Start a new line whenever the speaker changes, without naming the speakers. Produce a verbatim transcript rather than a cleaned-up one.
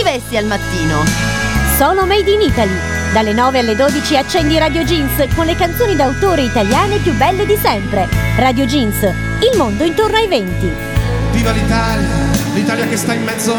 vesti al mattino?
Solo Made in Italy. Dalle nove alle dodici accendi Radio Jeans con le canzoni d'autore italiane più belle di sempre. Radio Jeans, il mondo intorno ai venti.
Viva l'Italia, l'Italia che sta in mezzo